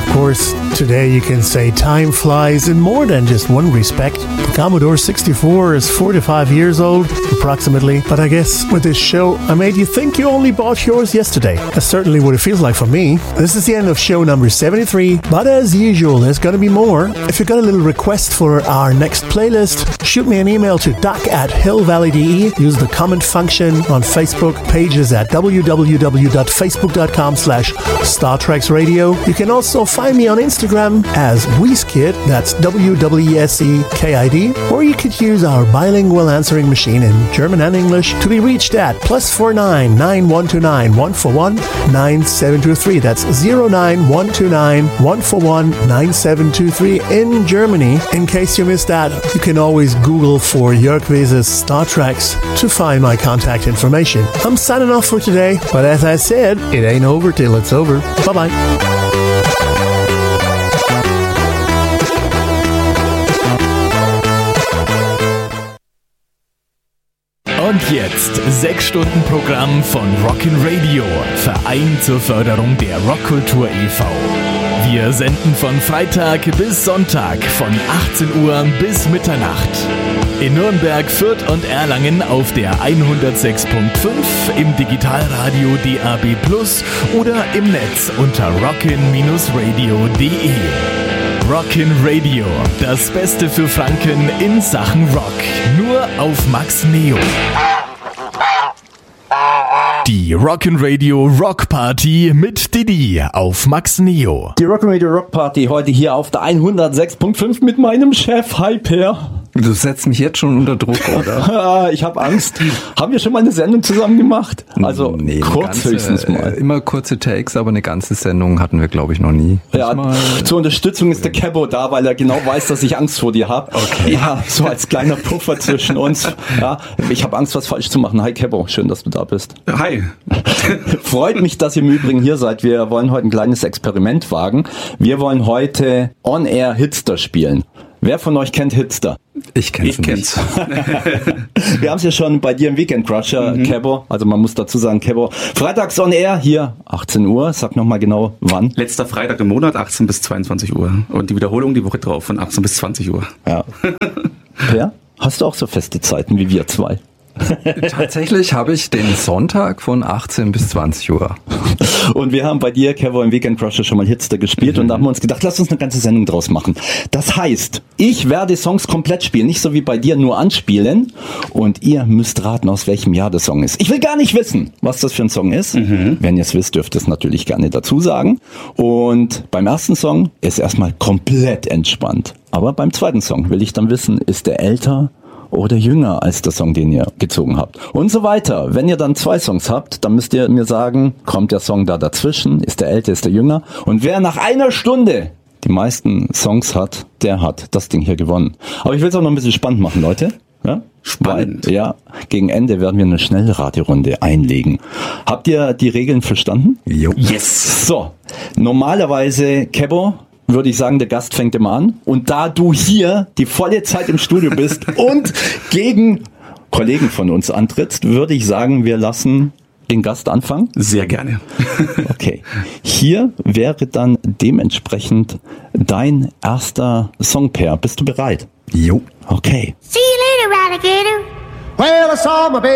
of course, today you can say time flies in more than just one respect. The Commodore 64 is 45 years old, approximately, but I guess with this show, I made you think you only bought yours yesterday. That's certainly what it feels like for me. This is the end of show number 73, but as usual, there's gonna be more. If you've got a little request for our next playlist, shoot me an email to duck@hillvalley.de. Use the comment function on Facebook, pages at www.facebook.com/Star Treks Radio. You can also find me on Instagram as Weeskid, that's WWESEKID, or you could use our bilingual answering machine in German and English to be reached at +49 9129 141 9723. That's 09129 141 9723 in Germany. In case you missed that, you can always Google for Jörg Wese's Star Treks to find my contact information. I'm signing off for today, but as I said, it ain't over till it's over. Bye-bye. Und jetzt 6 Stunden Programm von Rockin' Radio, Verein zur Förderung der Rockkultur e.V. Wir senden von Freitag bis Sonntag von 18 Uhr bis Mitternacht. In Nürnberg, Fürth und Erlangen auf der 106.5, im Digitalradio DAB+ oder im Netz unter rockin-radio.de. Rockin' Radio, das Beste für Franken in Sachen Rock. Nur auf Max Neo. Die Rockin' Radio Rock Party mit Didi auf Max Neo. Die Rockin' Radio Rock Party heute hier auf der 106.5 mit meinem Chef. Hi Per. Du setzt mich jetzt schon unter Druck, oder? Ich habe Angst. Haben wir schon mal eine Sendung zusammen gemacht? Also nee, kurz höchstens mal. Immer kurze Takes, aber eine ganze Sendung hatten wir, glaube ich, noch nie. Ja, zur Unterstützung ist der Kebo da, weil er genau weiß, dass ich Angst vor dir habe. Okay. Ja, so als kleiner Puffer zwischen uns. Ja, ich habe Angst, was falsch zu machen. Hi Kebo, schön, dass du da bist. Hi. Freut mich, dass ihr im Übrigen hier seid. Wir wollen heute ein kleines Experiment wagen. Wir wollen heute On-Air Hitster spielen. Wer von euch kennt Hitster? Ich kenn's. Wir haben es ja schon bei dir im Weekend Crusher, Kebo. Also man muss dazu sagen, Kebo. Freitags on Air hier, 18 Uhr. Sag nochmal genau wann. Letzter Freitag im Monat, 18 bis 22 Uhr. Und die Wiederholung die Woche drauf von 18 bis 20 Uhr. Ja. Per, hast du auch so feste Zeiten wie wir zwei? Tatsächlich habe ich den Sonntag von 18 bis 20 Uhr. Und wir haben bei dir, Kevo, im Weekend Crusher schon mal Hitster gespielt und da haben wir uns gedacht, lass uns eine ganze Sendung draus machen. Das heißt, ich werde Songs komplett spielen, nicht so wie bei dir nur anspielen und ihr müsst raten, aus welchem Jahr der Song ist. Ich will gar nicht wissen, was das für ein Song ist. Wenn ihr es wisst, dürft ihr es natürlich gerne dazu sagen. Und beim ersten Song ist erstmal komplett entspannt. Aber beim zweiten Song will ich dann wissen, ist der älter oder jünger als der Song, den ihr gezogen habt. Und so weiter. Wenn ihr dann 2 Songs habt, dann müsst ihr mir sagen, kommt der Song da dazwischen? Ist der älter, ist der jünger? Und wer nach einer Stunde die meisten Songs hat, der hat das Ding hier gewonnen. Aber ich will es auch noch ein bisschen spannend machen, Leute. Ja? Spannend. Weil, ja, gegen Ende werden wir eine Schnellraterunde einlegen. Habt ihr die Regeln verstanden? Jo. Yes. So, normalerweise, Kebo, würde ich sagen, der Gast fängt immer an. Und da du hier die volle Zeit im Studio bist und gegen Kollegen von uns antrittst, würde ich sagen, wir lassen den Gast anfangen. Sehr gerne. Okay. Hier wäre dann dementsprechend dein erster Songpair. Bist du bereit? Jo. Okay. See you later, alligator. Well, I saw my baby.